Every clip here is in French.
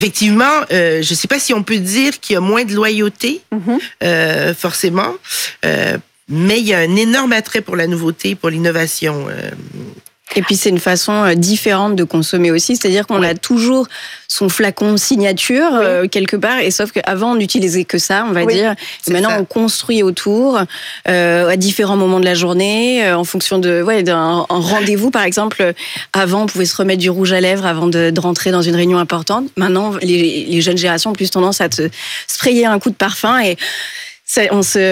Effectivement, je ne sais pas si on peut dire qu'il y a moins de loyauté, forcément, mais il y a un énorme attrait pour la nouveauté, pour l'innovation. Et puis c'est une façon différente de consommer aussi, c'est-à-dire qu'on a toujours son flacon signature quelque part, et sauf qu'avant on n'utilisait que ça, on va dire. Et maintenant on construit autour à différents moments de la journée, en fonction d'un rendez-vous par exemple. Avant on pouvait se remettre du rouge à lèvres avant de rentrer dans une réunion importante. Maintenant les jeunes générations ont plus tendance à te sprayer un coup de parfum et c'est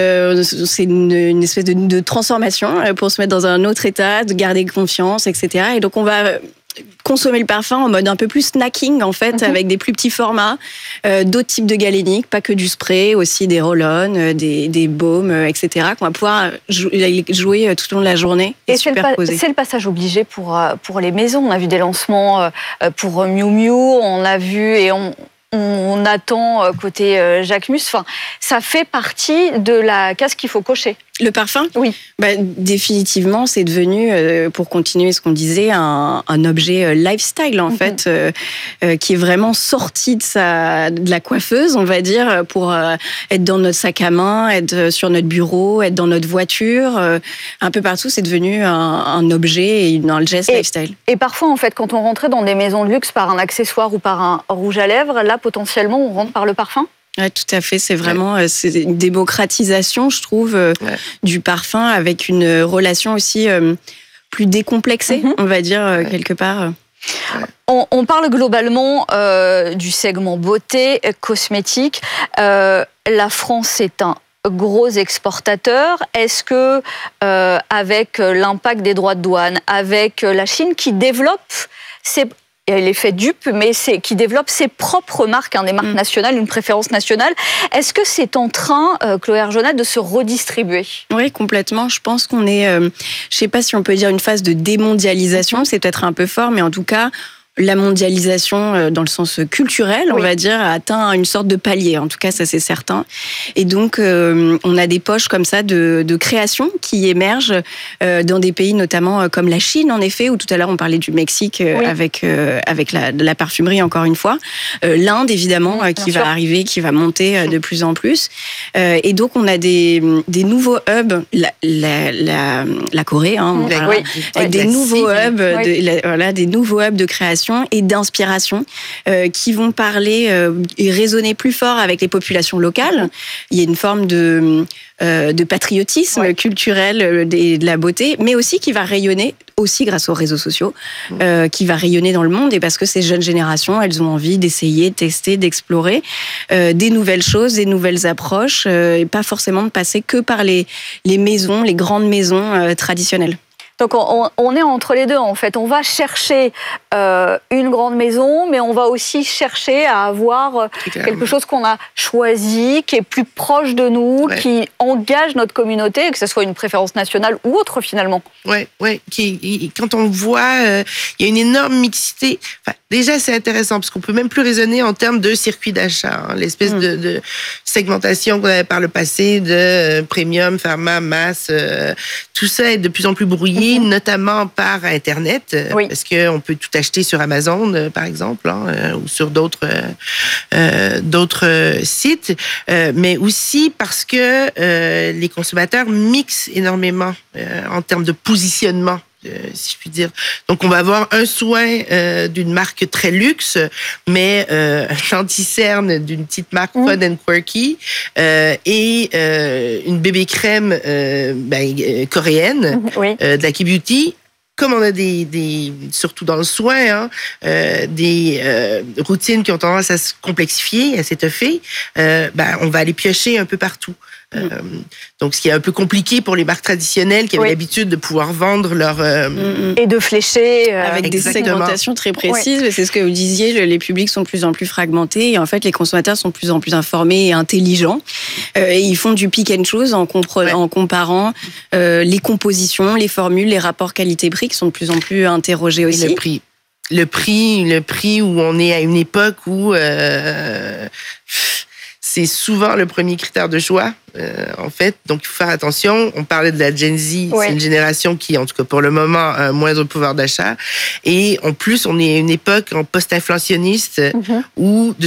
une espèce de transformation pour se mettre dans un autre état, de garder confiance, etc. Et donc, on va consommer le parfum en mode un peu plus snacking, en fait, avec des plus petits formats, d'autres types de galéniques, pas que du spray, aussi des roll-on, des baumes, etc., qu'on va pouvoir jouer tout au long de la journée. Et c'est le passage obligé pour les maisons. On a vu des lancements pour Miu Miu, on a vu et on attend côté Jacquemus. Enfin, ça fait partie de la case qu'il faut cocher. Le parfum ? Oui. Définitivement, c'est devenu, pour continuer ce qu'on disait, un objet lifestyle, en fait, qui est vraiment sorti de la coiffeuse, on va dire, pour être dans notre sac à main, être sur notre bureau, être dans notre voiture. Un peu partout, c'est devenu un objet et un geste lifestyle. Et parfois, en fait, quand on rentrait dans des maisons de luxe par un accessoire ou par un rouge à lèvres, là, potentiellement, on rentre par le parfum ? Oui, tout à fait. C'est vraiment c'est une démocratisation, je trouve, du parfum, avec une relation aussi plus décomplexée, on va dire, quelque part. On parle globalement du segment beauté, cosmétique. La France est un gros exportateur. Est-ce que, avec l'impact des droits de douane, avec la Chine qui développe l'effet dupe, mais qui développe ses propres marques, des marques nationales, une préférence nationale. Est-ce que c'est en train, Chloé Arjonat, de se redistribuer ? Oui, complètement. Je pense qu'on est, je ne sais pas si on peut dire une phase de démondialisation, c'est peut-être un peu fort, mais en tout cas, la mondialisation, dans le sens culturel, on va dire, a atteint une sorte de palier. En tout cas, ça, c'est certain. Et donc, on a des poches comme ça de création qui émergent dans des pays, notamment comme la Chine, en effet, où tout à l'heure, on parlait du Mexique avec la parfumerie, encore une fois. L'Inde, évidemment, qui va arriver, qui va monter de plus en plus. Et donc, on a des nouveaux hubs, la Corée, avec des nouveaux hubs, des nouveaux hubs de création et d'inspiration qui vont parler et résonner plus fort avec les populations locales. Il y a une forme de patriotisme culturel et de la beauté, mais aussi qui va rayonner aussi grâce aux réseaux sociaux, qui va rayonner dans le monde, et parce que ces jeunes générations, elles ont envie d'essayer, de tester, d'explorer des nouvelles choses, des nouvelles approches, et pas forcément de passer que par les maisons, les grandes maisons traditionnelles. Donc on est entre les deux, en fait. On va chercher une grande maison, mais on va aussi chercher à avoir quelque chose qu'on a choisi, qui est plus proche de nous, qui engage notre communauté, que ce soit une préférence nationale ou autre, finalement. Oui. Quand on voit, il y a une énorme mixité. Enfin, déjà, c'est intéressant, parce qu'on peut même plus raisonner en termes de circuit d'achat. L'espèce de segmentation qu'on avait par le passé, de premium, pharma, masse, tout ça est de plus en plus brouillé, notamment par Internet, parce qu'on peut tout acheter sur Amazon, par exemple, ou sur d'autres sites, mais aussi parce que les consommateurs mixent énormément en termes de positionnement. Si je puis dire. Donc, on va avoir un soin d'une marque très luxe, mais un anti-cerne d'une petite marque fun and quirky, et une bébé crème coréenne, de la K-Beauty. Comme on a surtout dans le soin, des routines qui ont tendance à se complexifier, à s'étoffer, on va aller piocher un peu partout. Donc, ce qui est un peu compliqué pour les marques traditionnelles qui avaient l'habitude de pouvoir vendre leur... Et de flécher. Avec des segmentations très précises. C'est ce que vous disiez, les publics sont de plus en plus fragmentés et en fait, les consommateurs sont de plus en plus informés et intelligents. Et ils font du pick and choose en comparant les compositions, les formules, les rapports qualité-prix qui sont de plus en plus interrogés aussi. Et le prix où on est à une époque où... c'est souvent le premier critère de choix, en fait. Donc, il faut faire attention. On parlait de la Gen Z. C'est une génération qui, en tout cas pour le moment, a un moindre pouvoir d'achat. Et en plus, on est à une époque en post-inflationniste où, de